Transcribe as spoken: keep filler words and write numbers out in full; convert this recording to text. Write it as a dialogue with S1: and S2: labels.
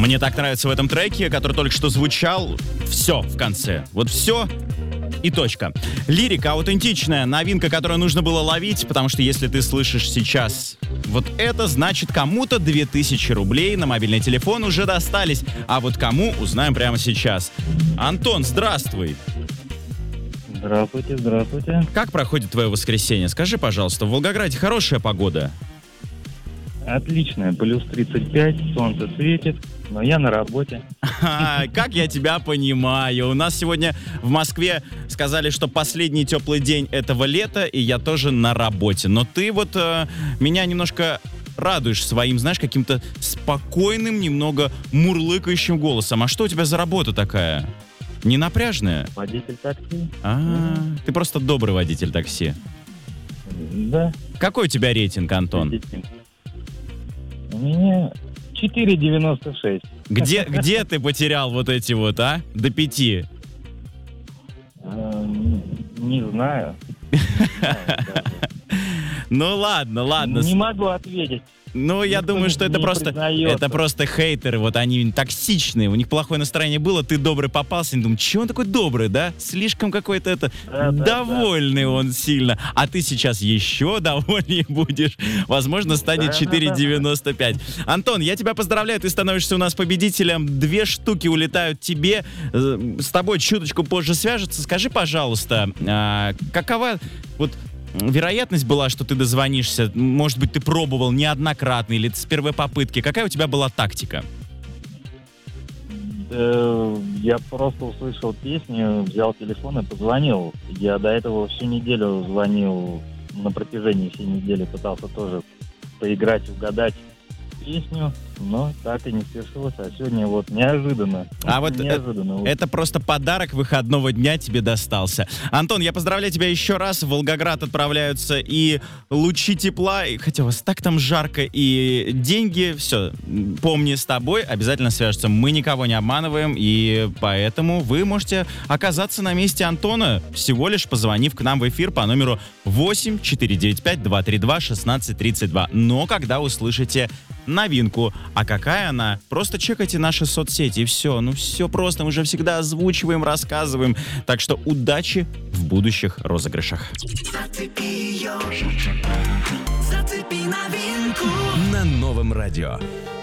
S1: Мне так нравится в этом треке, который только что звучал. Все в конце. Вот все и точка. Лирика аутентичная, новинка, которую нужно было ловить, потому что если ты слышишь сейчас вот это, значит кому-то две тысячи рублей на мобильный телефон уже достались. А вот кому, узнаем прямо сейчас. Антон, здравствуй.
S2: Здравствуйте, здравствуйте.
S1: Как проходит твое воскресенье? Скажи, пожалуйста, в Волгограде хорошая погода?
S2: Отлично, плюс тридцать пять, солнце светит, но я на работе.
S1: Как я тебя понимаю. У нас сегодня в Москве сказали, что последний теплый день этого лета, и я тоже на работе. Но ты вот э, меня немножко радуешь своим, знаешь, каким-то спокойным, немного мурлыкающим голосом. А что у тебя за работа такая? Не напряжная?
S2: Водитель такси.
S1: А, ты просто добрый водитель такси.
S2: Да.
S1: Какой у тебя рейтинг, Антон?
S2: У меня четыре девяносто шесть.
S1: Где, где ты потерял вот эти вот, а? До пяти?
S2: Не знаю.
S1: Ну ладно, ладно.
S2: Не могу ответить.
S1: Ну, я
S2: Никто
S1: думаю, что это
S2: не
S1: просто,
S2: признается.
S1: это просто хейтеры, вот они токсичные, у них плохое настроение было, ты добрый попался, они думают, че он такой добрый, да? Слишком какой-то это,
S2: Да, да,
S1: довольный
S2: да.
S1: он сильно, а ты сейчас еще довольнее будешь, возможно, станет
S2: Да,
S1: четыре
S2: да, да.
S1: девяносто пять. Антон, я тебя поздравляю, ты становишься у нас победителем, две штуки улетают тебе, Э, с тобой чуточку позже свяжутся, скажи, пожалуйста, а, какова вот вероятность была, что ты дозвонишься? Может быть, ты пробовал неоднократно или с первой попытки? Какая у тебя была тактика?
S2: Э, Я просто услышал песню, взял телефон и позвонил. Я до этого всю неделю звонил, на протяжении всей недели пытался тоже поиграть, угадать песню, но так и не свершилось. А сегодня вот неожиданно.
S1: А вот
S2: неожиданно.
S1: Это просто подарок выходного дня тебе достался. Антон, я поздравляю тебя еще раз. В Волгоград отправляются и лучи тепла, и, хотя у вас так там жарко, и деньги. Все, помни, с тобой обязательно свяжутся. Мы никого не обманываем, и поэтому вы можете оказаться на месте Антона, всего лишь позвонив к нам в эфир по номеру восемь четыре девять пять два три два шестнадцать тридцать два. Но когда услышите новинку. А какая она? Просто чекайте наши соцсети, и все. Ну все просто, мы же всегда озвучиваем, рассказываем. Так что удачи в будущих розыгрышах.
S3: Зацепи ее, зацепи новинку
S4: На новом радио.